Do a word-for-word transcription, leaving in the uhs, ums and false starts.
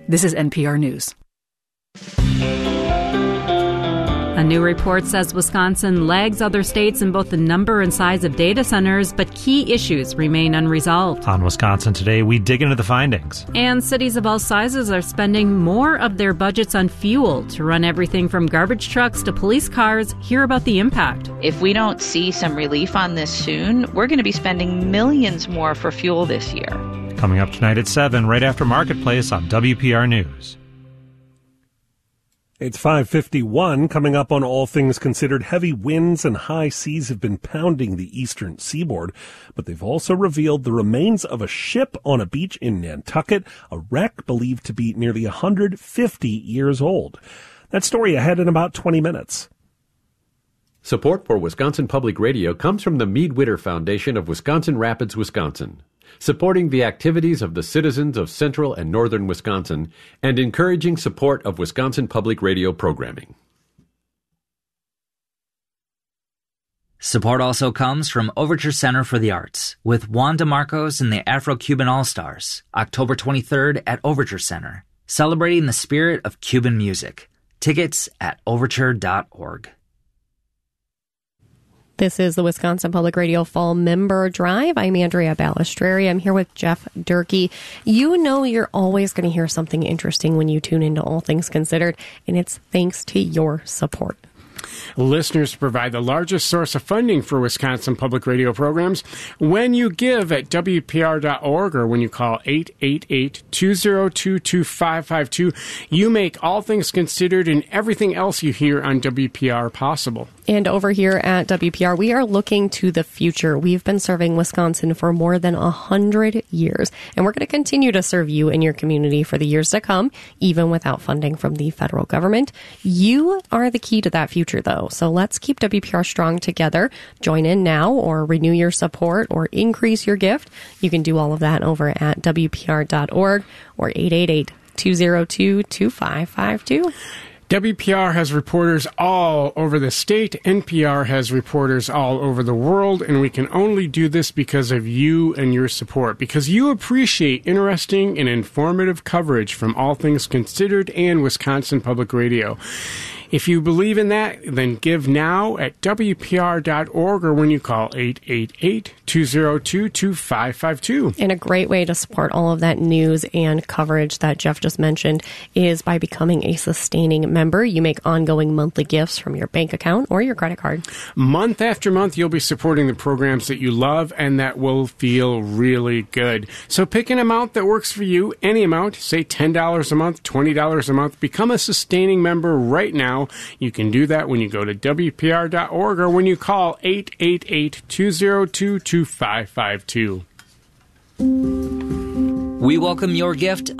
This is N P R News. A new report says Wisconsin lags other states in both the number and size of data centers, but key issues remain unresolved. On Wisconsin Today, we dig into the findings. And cities of all sizes are spending more of their budgets on fuel to run everything from garbage trucks to police cars. Hear about the impact. If we don't see some relief on this soon, we're going to be spending millions more for fuel this year. Coming up tonight at seven, right after Marketplace on W P R News. It's five fifty-one. Coming up on All Things Considered, heavy winds and high seas have been pounding the eastern seaboard, but they've also revealed the remains of a ship on a beach in Nantucket, a wreck believed to be nearly one hundred fifty years old. That story ahead in about twenty minutes. Support for Wisconsin Public Radio comes from the Mead Witter Foundation of Wisconsin Rapids, Wisconsin, supporting the activities of the citizens of central and northern Wisconsin and encouraging support of Wisconsin Public Radio programming. Support also comes from Overture Center for the Arts with Juan DeMarcos and the Afro-Cuban All-Stars, October twenty-third at Overture Center, celebrating the spirit of Cuban music. Tickets at overture dot org. This is the Wisconsin Public Radio Fall Member Drive. I'm Andrea Balistreri. I'm here with Jeff Durkee. You know you're always going to hear something interesting when you tune into All Things Considered, and it's thanks to your support. Listeners provide the largest source of funding for Wisconsin Public Radio programs. When you give at W P R dot org or when you call eight eight eight, two zero two, two five five two, you make All Things Considered and everything else you hear on W P R possible. And over here at W P R, we are looking to the future. We've been serving Wisconsin for more than one hundred years, and we're going to continue to serve you and your community for the years to come, even without funding from the federal government. You are the key to that future, though, so let's keep W P R strong together. Join in now or renew your support or increase your gift. You can do all of that over at W P R dot org or eight eight eight, two zero two, two five five two. W P R has reporters all over the state. N P R has reporters all over the world, and we can only do this because of you and your support, because you appreciate interesting and informative coverage from All Things Considered and Wisconsin Public Radio. If you believe in that, then give now at W P R dot org or when you call eight eight eight, two zero two, two five five two. And a great way to support all of that news and coverage that Jeff just mentioned is by becoming a sustaining member. You make ongoing monthly gifts from your bank account or your credit card. Month after month, you'll be supporting the programs that you love and that will feel really good. So pick an amount that works for you, any amount, say ten dollars a month, twenty dollars a month. Become a sustaining member right now. You can do that when you go to W P R dot org or when you call eight eight eight, two zero two, two five five two. We welcome your gift